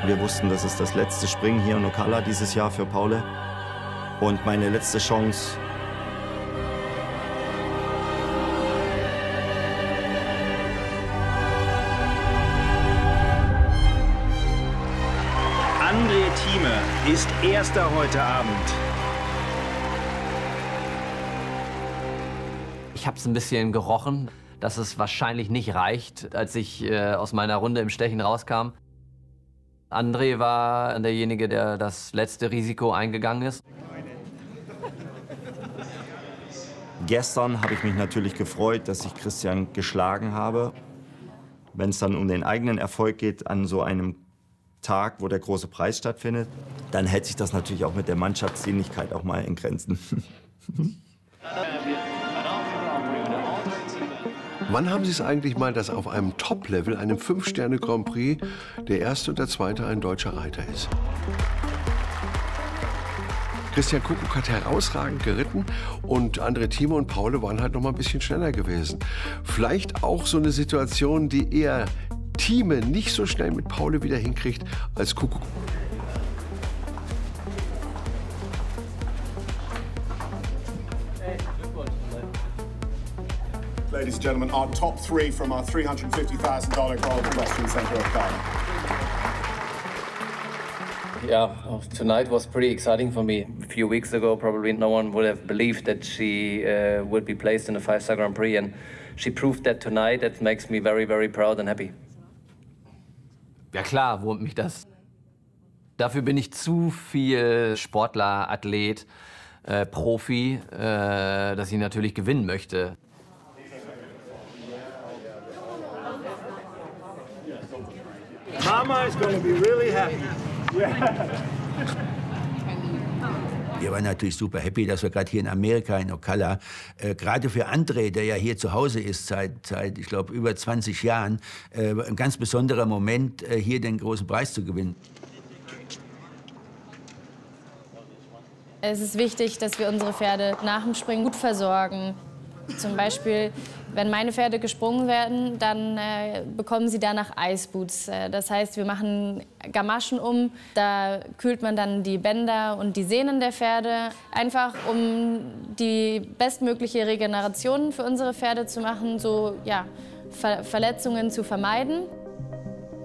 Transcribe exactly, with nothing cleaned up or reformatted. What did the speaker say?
Wir wussten, das ist das letzte Springen hier in Ocala dieses Jahr für Paule. Und meine letzte Chance. André Thieme ist Erster heute Abend. Ich habe es ein bisschen gerochen, dass es wahrscheinlich nicht reicht, als ich äh, aus meiner Runde im Stechen rauskam. André war derjenige, der das letzte Risiko eingegangen ist. Gestern habe ich mich natürlich gefreut, dass ich Christian geschlagen habe. Wenn es dann um den eigenen Erfolg geht an so einem Tag, wo der große Preis stattfindet, dann hält sich das natürlich auch mit der Mannschaftsdienlichkeit auch mal in Grenzen. Wann haben Sie es eigentlich mal, dass auf einem Top-Level, einem Fünf-Sterne-Grand Prix, der erste und der zweite ein deutscher Reiter ist? Christian Kuckuck hat herausragend geritten und André Thieme und Paule waren halt noch mal ein bisschen schneller gewesen. Vielleicht auch so eine Situation, die eher Thieme nicht so schnell mit Paule wieder hinkriegt als Kuckuck. Ladies and gentlemen, our top three from our three hundred fifty thousand dollar Gold Equestrian Center of Ocala. Yeah, tonight was pretty exciting for me. A few weeks ago, probably no one would have believed that she uh, would be placed in a five-star Grand Prix, and she proved that tonight. That makes me very, very proud and happy. Ja klar, wurmt mich das. Dafür bin ich zu viel Sportler, Athlet, äh, Profi, äh, dass ich natürlich gewinnen möchte. Mama is going to be really happy. Yeah. Wir waren natürlich super happy, dass wir gerade hier in Amerika, in Ocala, äh, gerade für André, der ja hier zu Hause ist seit, seit ich glaube, über zwanzig Jahren, äh, ein ganz besonderer Moment, äh, hier den großen Preis zu gewinnen. Es ist wichtig, dass wir unsere Pferde nach dem Springen gut versorgen. Zum Beispiel, wenn meine Pferde gesprungen werden, dann äh, bekommen sie danach Eisboots. Äh, das heißt, wir machen Gamaschen um. Da kühlt man dann die Bänder und die Sehnen der Pferde. Einfach, um die bestmögliche Regeneration für unsere Pferde zu machen, so ja, Ver Verletzungen zu vermeiden.